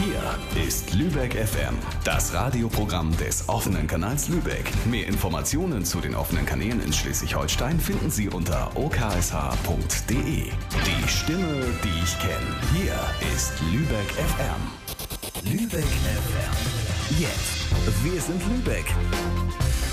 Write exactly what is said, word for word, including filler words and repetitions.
Hier ist Lübeck F M, das Radioprogramm des offenen Kanals Lübeck. Mehr Informationen zu den offenen Kanälen in Schleswig-Holstein finden Sie unter o k s h punkt d e. Die Stimme, die ich kenne. Hier ist Lübeck F M. Lübeck F M. Jetzt. Wir sind Lübeck.